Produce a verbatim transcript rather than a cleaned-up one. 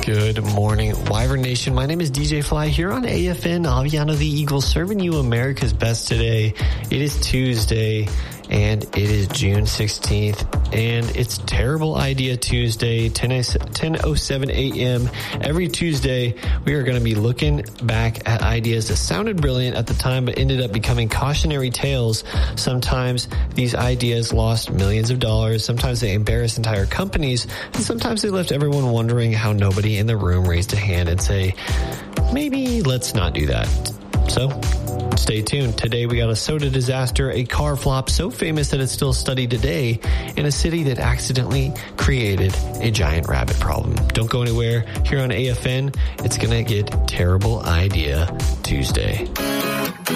Good morning, Wyvern Nation. My name is D J Fly here on A F N, Aviano the Eagle, serving you America's best today. It is Tuesday, and it is June sixteenth, and it's Terrible Idea Tuesday, ten oh seven a.m. Every Tuesday, we are going to be looking back at ideas that sounded brilliant at the time, but ended up becoming cautionary tales. Sometimes these ideas lost millions of dollars. Sometimes they embarrassed entire companies, and sometimes they left everyone wondering how nobody in the room raised a hand and say, maybe let's not do that. So, stay tuned. Today we got a soda disaster, a car flop so famous that it's still studied today, in a city that accidentally created a giant rabbit problem. Don't go anywhere. Here on A F N, it's going to get Terrible Idea Tuesday.